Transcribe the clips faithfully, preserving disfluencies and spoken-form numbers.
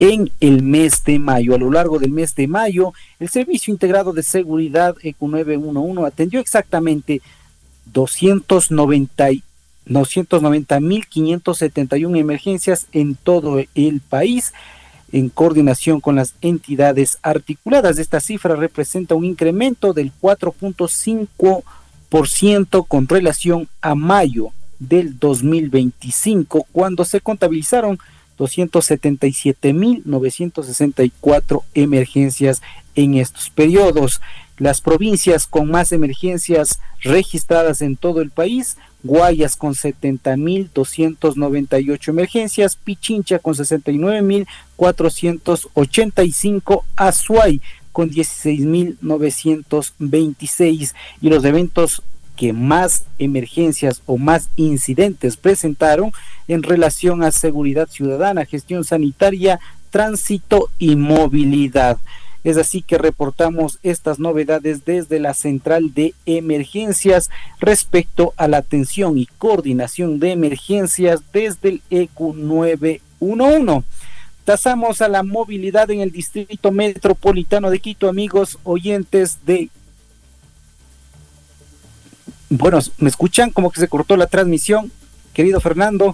en el mes de mayo. A lo largo del mes de mayo, el Servicio Integrado de Seguridad E Q nueve uno uno atendió exactamente doscientos noventa mil quinientos setenta y una emergencias en todo el país, en coordinación con las entidades articuladas. Esta cifra representa un incremento del cuatro punto cinco por ciento con relación a mayo del dos mil veinticinco, cuando se contabilizaron doscientos setenta y siete mil novecientos sesenta y cuatro emergencias en estos periodos. Las provincias con más emergencias registradas en todo el país: Guayas con setenta mil doscientos noventa y ocho emergencias, Pichincha con sesenta y nueve mil cuatrocientos ochenta y cinco, Azuay con dieciséis mil novecientos veintiséis. Y los eventos que más emergencias o más incidentes presentaron en relación a seguridad ciudadana, gestión sanitaria, tránsito y movilidad. Es así que reportamos estas novedades desde la central de emergencias respecto a la atención y coordinación de emergencias desde el E Q nueve uno uno. Pasamos a la movilidad en el Distrito Metropolitano de Quito, amigos oyentes de... Bueno, ¿me escuchan? Como que se cortó la transmisión, querido Fernando.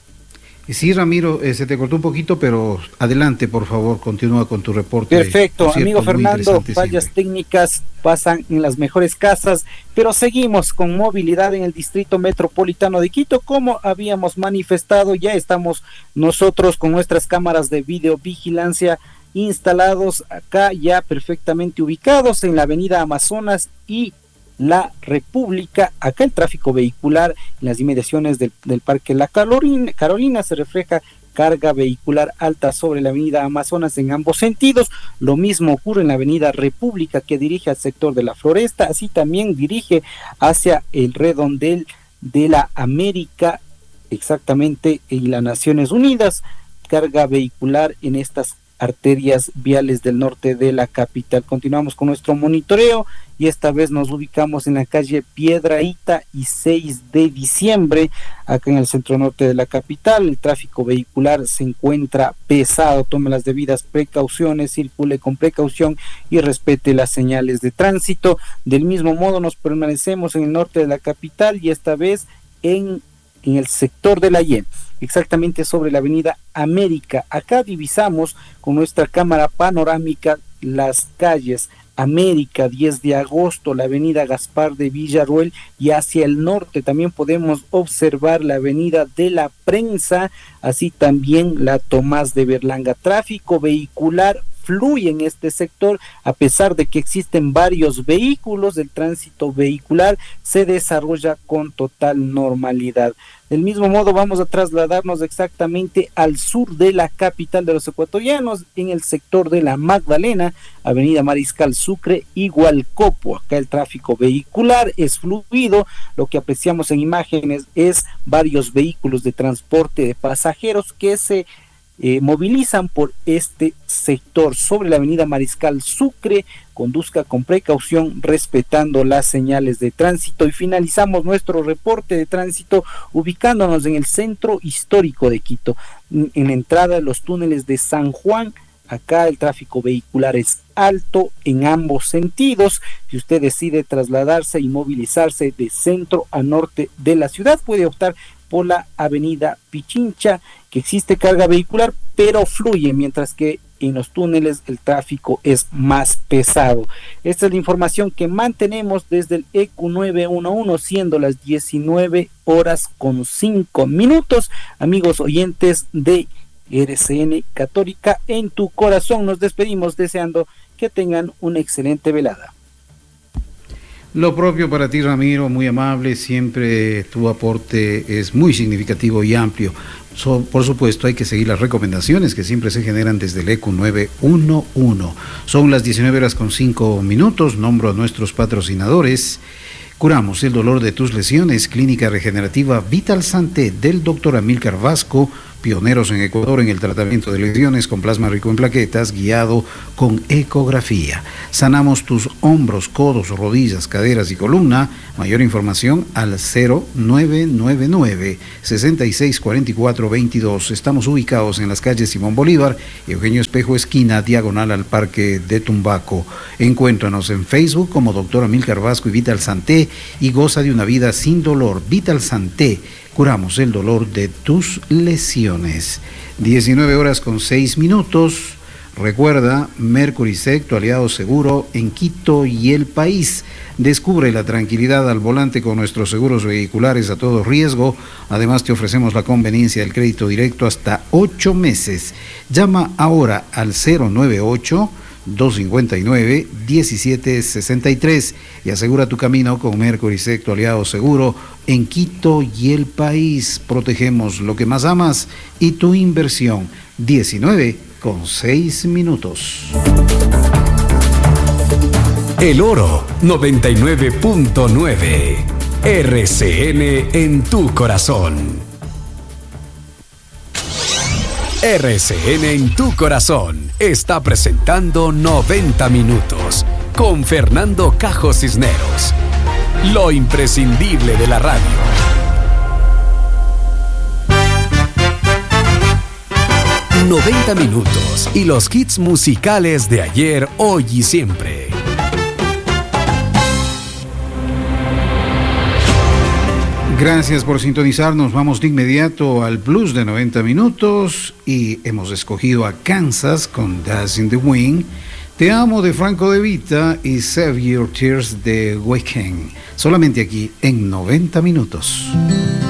Sí, Ramiro, eh, se te cortó un poquito, pero adelante, por favor, continúa con tu reporte. Perfecto, cierto, amigo Fernando, fallas siempre. técnicas pasan en las mejores casas, pero seguimos con movilidad en el Distrito Metropolitano de Quito. Como habíamos manifestado, ya estamos nosotros con nuestras cámaras de videovigilancia instalados acá, ya perfectamente ubicados en la avenida Amazonas y La República. Acá el tráfico vehicular en las inmediaciones del, del Parque La Carolina, Carolina se refleja carga vehicular alta sobre la avenida Amazonas en ambos sentidos. Lo mismo ocurre en la avenida República, que dirige al sector de la Floresta, así también dirige hacia el redondel de la América, exactamente en las Naciones Unidas. Carga vehicular en estas arterias viales del norte de la capital. Continuamos con nuestro monitoreo y esta vez nos ubicamos en la calle Piedrahíta y seis de diciembre, acá en el centro norte de la capital. El tráfico vehicular se encuentra pesado. Tome las debidas precauciones, circule con precaución y respete las señales de tránsito. Del mismo modo nos permanecemos en el norte de la capital y esta vez en en el sector de la Y E, exactamente sobre la avenida América. Acá divisamos con nuestra cámara panorámica las calles América, diez de agosto, la avenida Gaspar de Villarroel, y hacia el norte también podemos observar la avenida de la Prensa, así también la Tomás de Berlanga. Tráfico vehicular fluye en este sector, a pesar de que existen varios vehículos. El tránsito vehicular se desarrolla con total normalidad. Del mismo modo vamos a trasladarnos exactamente al sur de la capital de los ecuatorianos, en el sector de la Magdalena, avenida Mariscal Sucre y Hualcopo. Acá el tráfico vehicular es fluido. Lo que apreciamos en imágenes es varios vehículos de transporte de pasajeros que se Eh, movilizan por este sector sobre la avenida Mariscal Sucre. Conduzca con precaución respetando las señales de tránsito. Y finalizamos nuestro reporte de tránsito ubicándonos en el centro histórico de Quito, en la entrada de los túneles de San Juan. Acá el tráfico vehicular es alto en ambos sentidos. Si usted decide trasladarse y movilizarse de centro a norte de la ciudad, puede optar por la avenida Pichincha, que existe carga vehicular, pero fluye, mientras que en los túneles el tráfico es más pesado. Esta es la información que mantenemos desde el E Q nueve uno uno, siendo las diecinueve horas con cinco minutos. Amigos oyentes de R C N Católica en tu corazón, nos despedimos deseando que tengan una excelente velada. Lo propio para ti, Ramiro, muy amable, siempre tu aporte es muy significativo y amplio. So, por supuesto, hay que seguir las recomendaciones que siempre se generan desde el E Q nueve uno uno. Son las diecinueve horas con cinco minutos, nombro a nuestros patrocinadores. Curamos el dolor de tus lesiones, Clínica Regenerativa Vital Santé del doctor Amílcar Vasco, pioneros en Ecuador en el tratamiento de lesiones con plasma rico en plaquetas, guiado con ecografía. Sanamos tus hombros, codos, rodillas, caderas y columna. Mayor información al cero nueve nueve nueve, seis seis cuatro cuatro dos dos. Estamos ubicados en las calles Simón Bolívar, Eugenio Espejo, esquina diagonal al Parque de Tumbaco. Encuéntranos en Facebook como Doctor Amílcar Vasco y Vital Santé y goza de una vida sin dolor. Vital Santé, curamos el dolor de tus lesiones. diecinueve horas con seis minutos. Recuerda, Mercurisec, tu aliado seguro en Quito y el país. Descubre la tranquilidad al volante con nuestros seguros vehiculares a todo riesgo. Además, te ofrecemos la conveniencia del crédito directo hasta ocho meses. Llama ahora al cero nueve ocho, dos cinco nueve, uno siete seis tres y asegura tu camino con Mercurisec, tu aliado seguro en Quito y el país. Protegemos lo que más amas y tu inversión. diecinueve con seis minutos. El Oro noventa y nueve punto nueve. R C N en tu corazón. R C N en tu corazón está presentando noventa minutos con Fernando Cajo Cisneros. Lo imprescindible de la radio. noventa minutos y los hits musicales de ayer, hoy y siempre. Gracias por sintonizarnos. Vamos de inmediato al blues de noventa minutos y hemos escogido a Kansas con Dance in the Wind, Te Amo de Franco De Vita y Save Your Tears de Weekend. Solamente aquí en noventa minutos.